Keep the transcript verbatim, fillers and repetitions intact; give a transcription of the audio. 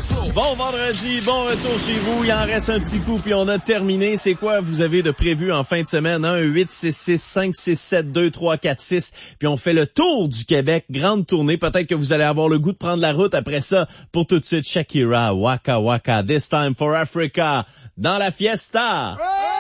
Bon vendredi, bon retour chez vous. Il en reste un petit coup, puis on a terminé. C'est quoi vous avez de prévu en fin de semaine? un huit six six cinq six sept deux trois quatre six. Puis on fait le tour du Québec. Grande tournée. Peut-être que vous allez avoir le goût de prendre la route après ça. Pour tout de suite, Shakira, Waka Waka. This time for Africa. Dans la fiesta.